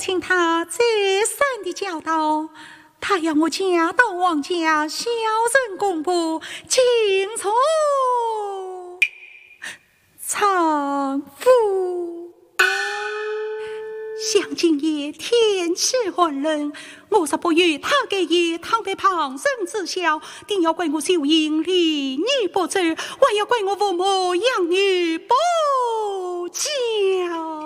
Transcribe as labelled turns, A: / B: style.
A: 请他再三的教导，他要我家到王家小人公布，尽从丈夫。想今夜天气寒冷，我是不与他给夜躺在旁人之下，定要怪我秀英离你不走，还要怪我父母养女不敬。